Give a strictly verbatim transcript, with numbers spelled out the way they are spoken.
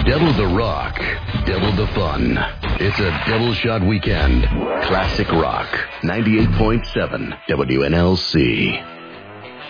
Double the rock, double the fun. It's a double shot weekend. Classic Rock, ninety-eight point seven W N L C.